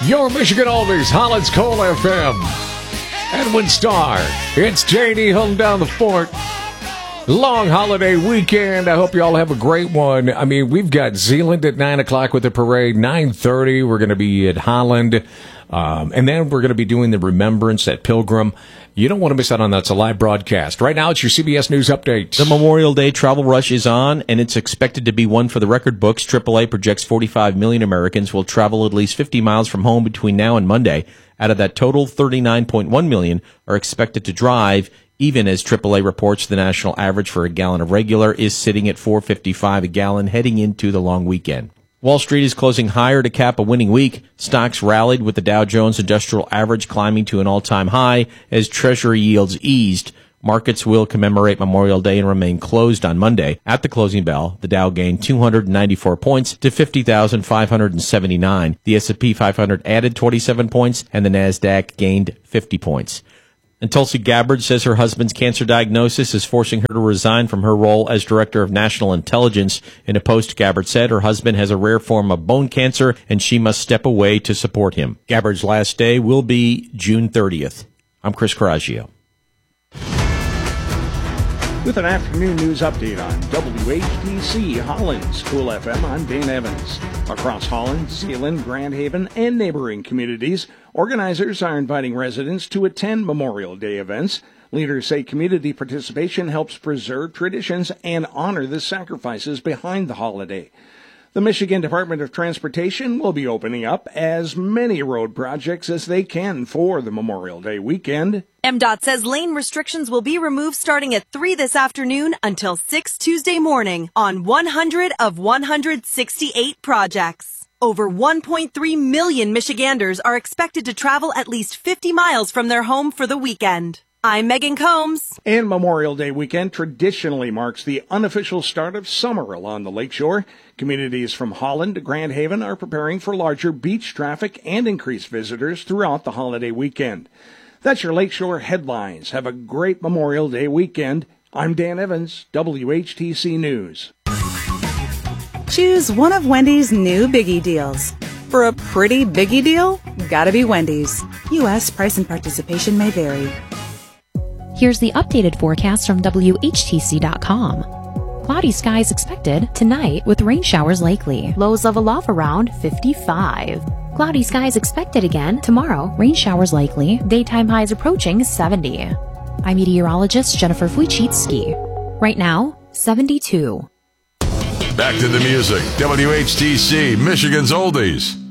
Your Michigan Oldies, Holland's Coal FM. Edwin Starr. It's JD holding down the fort. Long holiday weekend. I hope you all have a great one. I mean, we've got Zeeland at 9 o'clock with the parade. 9:30, we're going to be at Holland. And then we're going to be doing the Remembrance at Pilgrim. You don't want to miss out on that. It's a live broadcast. Right now, it's your CBS News Update. The Memorial Day travel rush is on, and it's expected to be one for the record books. AAA projects 45 million Americans will travel at least 50 miles from home between now and Monday. Out of that total, 39.1 million are expected to drive, even as AAA reports the national average for a gallon of regular is sitting at $4.55 a gallon heading into the long weekend. Wall Street is closing higher to cap a winning week. Stocks rallied with the Dow Jones Industrial Average climbing to an all-time high as Treasury yields eased. Markets will commemorate Memorial Day and remain closed on Monday. At the closing bell, the Dow gained 294 points to 50,579. The S&P 500 added 27 points, and the Nasdaq gained 50 points. And Tulsi Gabbard says her husband's cancer diagnosis is forcing her to resign from her role as Director of National Intelligence. In a post, Gabbard said her husband has a rare form of bone cancer and she must step away to support him. Gabbard's last day will be June 30th. I'm Chris Coraggio. With an afternoon news update on WHTC Holland's Cool FM, I'm Dan Evans. Across Holland, Zeeland, Grand Haven, and neighboring communities, organizers are inviting residents to attend Memorial Day events. Leaders say community participation helps preserve traditions and honor the sacrifices behind the holiday. The Michigan Department of Transportation will be opening up as many road projects as they can for the Memorial Day weekend. MDOT says lane restrictions will be removed starting at 3 this afternoon until 6 Tuesday morning on 100 of 168 projects. Over 1.3 million Michiganders are expected to travel at least 50 miles from their home for the weekend. I'm Megan Combs. And Memorial Day weekend traditionally marks the unofficial start of summer along the lakeshore. Communities from Holland to Grand Haven are preparing for larger beach traffic and increased visitors throughout the holiday weekend. That's your Lakeshore headlines. Have a great Memorial Day weekend. I'm Dan Evans, WHTC News. Choose one of Wendy's new Biggie deals. For a pretty Biggie deal, gotta be Wendy's. U.S. price and participation may vary. Here's the updated forecast from WHTC.com. Cloudy skies expected tonight with rain showers likely. Lows level off around 55. Cloudy skies expected again tomorrow. Rain showers likely. Daytime highs approaching 70. I'm meteorologist Jennifer Wojcicki. Right now, 72. Back to the music. WHTC, Michigan's Oldies.